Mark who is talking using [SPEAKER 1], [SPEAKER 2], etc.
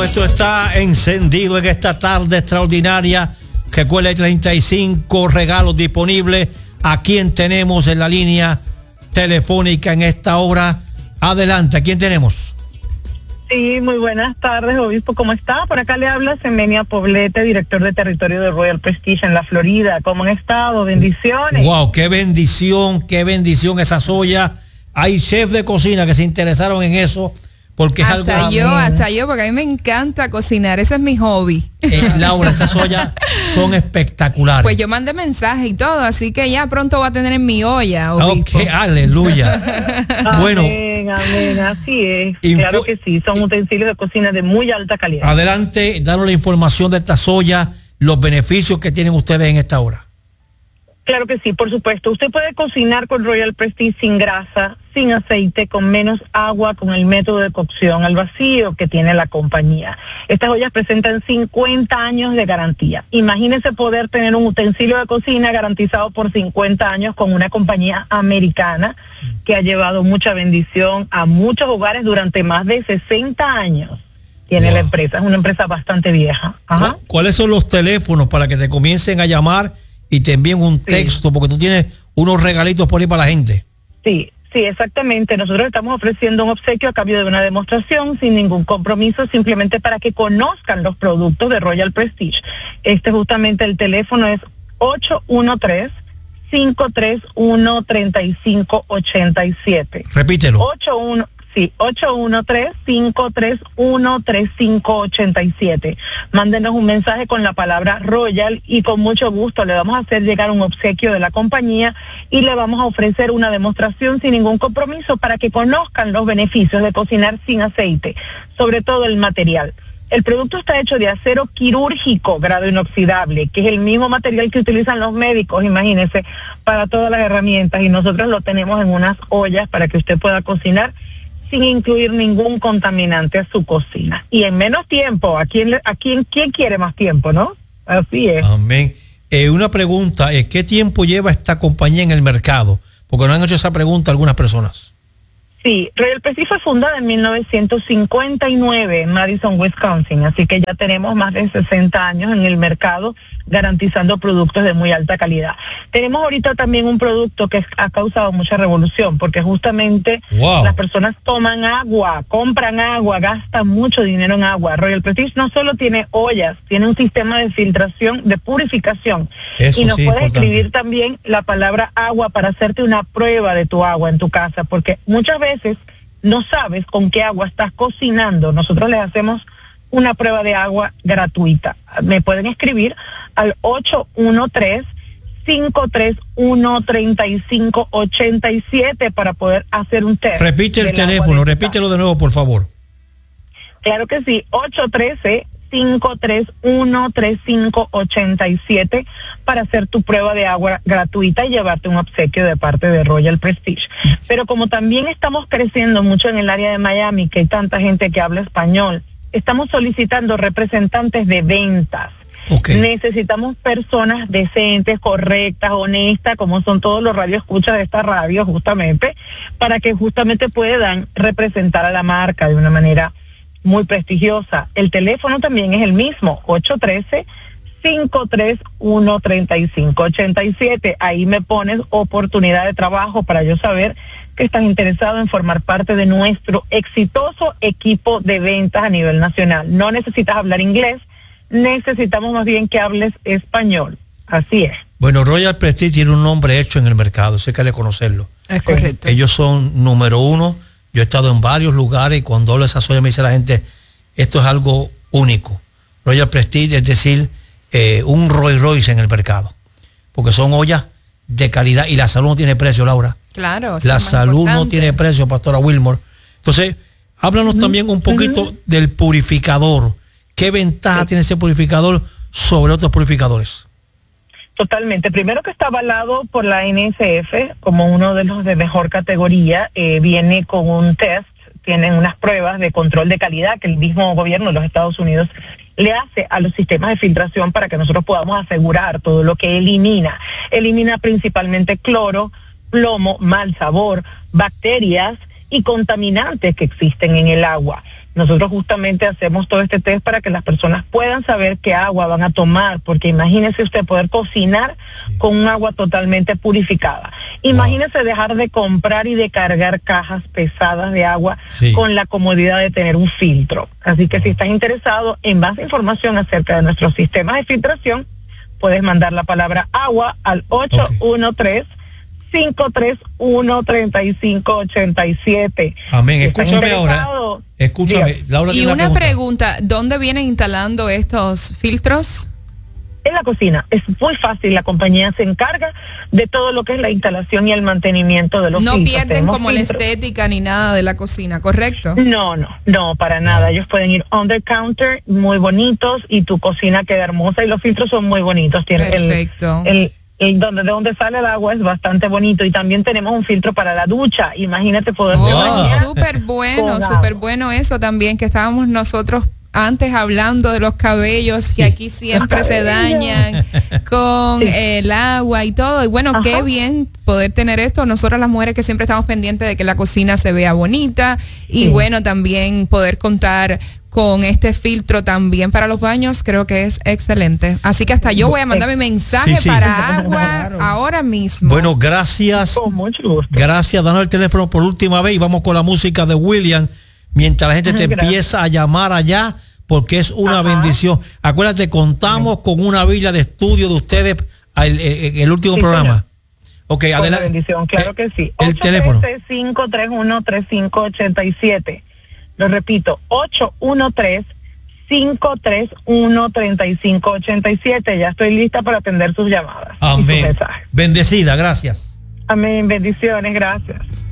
[SPEAKER 1] esto está encendido en esta tarde extraordinaria. Recuerda, hay 35 regalos disponibles. ¿A quién tenemos en la línea telefónica en esta hora? Adelante, ¿a quién tenemos?
[SPEAKER 2] Sí, muy buenas tardes, obispo, ¿cómo está? Por acá le habla Semenia Poblete, director de territorio de Royal Prestige en la Florida. ¿Cómo han estado? Bendiciones.
[SPEAKER 1] Wow, qué bendición esa soya. Hay chefs de cocina que se interesaron en eso. Porque es algo
[SPEAKER 3] hasta yo, porque a mí me encanta cocinar, ese es mi hobby.
[SPEAKER 1] Laura, esas ollas son espectaculares.
[SPEAKER 3] Pues yo mandé mensaje y todo, así que ya pronto va a tener en mi olla, obispo.
[SPEAKER 1] Ok, aleluya. Bueno.
[SPEAKER 2] Amén, así es. Claro que sí, son utensilios de cocina de muy alta calidad.
[SPEAKER 1] Adelante, danos la información de esta soya, los beneficios que tienen ustedes en esta hora.
[SPEAKER 2] Claro que sí, por supuesto. Usted puede cocinar con Royal Prestige sin grasa, sin aceite, con menos agua, con el método de cocción al vacío que tiene la compañía. Estas ollas presentan 50 años de garantía. Imagínese poder tener un utensilio de cocina garantizado por 50 años con una compañía americana que ha llevado mucha bendición a muchos hogares durante más de 60 años. Tiene la empresa, es una empresa bastante vieja. Ajá.
[SPEAKER 1] ¿Cuáles son los teléfonos para que te comiencen a llamar y te envíen un texto? Porque tú tienes unos regalitos por ahí para la gente.
[SPEAKER 2] Sí, exactamente. Nosotros estamos ofreciendo un obsequio a cambio de una demostración sin ningún compromiso, simplemente para que conozcan los productos de Royal Prestige. Justamente el teléfono es 813-531-3587.
[SPEAKER 1] Repítelo.
[SPEAKER 2] 813-531-3587. Mándenos un mensaje con la palabra Royal y con mucho gusto le vamos a hacer llegar un obsequio de la compañía y le vamos a ofrecer una demostración sin ningún compromiso para que conozcan los beneficios de cocinar sin aceite, sobre todo el material. El producto está hecho de acero quirúrgico, grado inoxidable, que es el mismo material que utilizan los médicos, imagínense, para todas las herramientas, y nosotros lo tenemos en unas ollas para que usted pueda cocinar sin incluir ningún contaminante a su cocina. Y en menos tiempo, ¿quién quiere más tiempo, no? Así es.
[SPEAKER 1] Amén. Una pregunta, ¿qué tiempo lleva esta compañía en el mercado? Porque no han hecho esa pregunta algunas personas.
[SPEAKER 2] Sí, Royal Prestige fue fundada en 1959 en Madison, Wisconsin, así que ya tenemos más de 60 años en el mercado garantizando productos de muy alta calidad. Tenemos ahorita también un producto que ha causado mucha revolución, porque justamente las personas toman agua, compran agua, gastan mucho dinero en agua. Royal Prestige no solo tiene ollas, tiene un sistema de filtración, de purificación. Eso y nos puedes escribir también la palabra agua para hacerte una prueba de tu agua en tu casa, porque muchas veces no sabes con qué agua estás cocinando. Nosotros les hacemos una prueba de agua gratuita. Me pueden escribir al 813-531-3587 para poder hacer un test.
[SPEAKER 1] Repite el teléfono, repítelo de nuevo, por favor.
[SPEAKER 2] Claro que sí, 813-531-3587 para hacer tu prueba de agua gratuita y llevarte un obsequio de parte de Royal Prestige. Pero como también estamos creciendo mucho en el área de Miami, que hay tanta gente que habla español, estamos solicitando representantes de ventas. Necesitamos personas decentes, correctas, honestas, como son todos los radioescuchas de esta radio, justamente, para que justamente puedan representar a la marca de una manera muy prestigiosa. El teléfono también es el mismo, 813-531-3587. Ahí me pones oportunidad de trabajo para yo saber que estás interesado en formar parte de nuestro exitoso equipo de ventas a nivel nacional. No necesitas hablar inglés, necesitamos más bien que hables español. Así es.
[SPEAKER 1] Bueno, Royal Prestige tiene un nombre hecho en el mercado, sé que hay que conocerlo.
[SPEAKER 3] Es correcto.
[SPEAKER 1] Ellos son número uno. Yo he estado en varios lugares y cuando hablo de esa soya me dice la gente, esto es algo único. Royal Prestige, es decir, un Rolls Royce en el mercado. Porque son ollas de calidad y la salud no tiene precio, Laura.
[SPEAKER 3] Claro.
[SPEAKER 1] La salud no tiene precio, pastora Wilmore. Entonces, háblanos también un poquito del purificador. ¿Qué ventaja tiene ese purificador sobre otros purificadores?
[SPEAKER 2] Totalmente. Primero, que está avalado por la NSF como uno de los de mejor categoría. Viene con un test, tienen unas pruebas de control de calidad que el mismo gobierno de los Estados Unidos le hace a los sistemas de filtración para que nosotros podamos asegurar todo lo que elimina. Elimina principalmente cloro, plomo, mal sabor, bacterias y contaminantes que existen en el agua. Nosotros justamente hacemos todo este test para que las personas puedan saber qué agua van a tomar, porque imagínese usted poder cocinar con un agua totalmente purificada. Imagínese dejar de comprar y de cargar cajas pesadas de agua con la comodidad de tener un filtro. Así que si estás interesado en más información acerca de nuestros sistemas de filtración, puedes mandar la palabra agua al 813-531-3587.
[SPEAKER 1] Amén. Escúchame ahora. Escúchame, Laura.
[SPEAKER 3] Y una pregunta, ¿dónde vienen instalando estos filtros?
[SPEAKER 2] En la cocina. Es muy fácil, la compañía se encarga de todo lo que es la instalación y el mantenimiento de los filtros.
[SPEAKER 3] No pierden como la estética ni nada de la cocina, ¿correcto?
[SPEAKER 2] No, para nada. Ellos pueden ir on the counter, muy bonitos, y tu cocina queda hermosa, y los filtros son muy bonitos. Tienen
[SPEAKER 3] perfecto.
[SPEAKER 2] de donde sale el agua es bastante bonito, y también tenemos un filtro para la ducha. Imagínate poder bañar.
[SPEAKER 3] Súper bueno eso también, que estábamos nosotros antes hablando de los cabellos, que aquí siempre se dañan con el agua y todo. Y bueno, qué bien poder tener esto. Nosotras las mujeres que siempre estamos pendientes de que la cocina se vea bonita, y bueno, también poder contar con este filtro también para los baños, creo que es excelente. Así que hasta yo voy a mandar mi mensaje para agua ahora mismo.
[SPEAKER 1] Bueno, gracias.
[SPEAKER 2] Con mucho gusto.
[SPEAKER 1] Gracias, danos el teléfono por última vez y vamos con la música de William, mientras la gente te empieza a llamar allá, porque es una bendición. Acuérdate, contamos con una Biblia de estudio de ustedes el último programa. Ok, adelante.
[SPEAKER 2] Bendición, claro que sí.
[SPEAKER 1] El teléfono.
[SPEAKER 2] 813-531-3587. Lo repito, 813-531-3587. Ya estoy lista para atender sus llamadas.
[SPEAKER 1] Amén.
[SPEAKER 2] Y sus mensajes.
[SPEAKER 1] Bendecida, gracias.
[SPEAKER 2] Amén, bendiciones, gracias.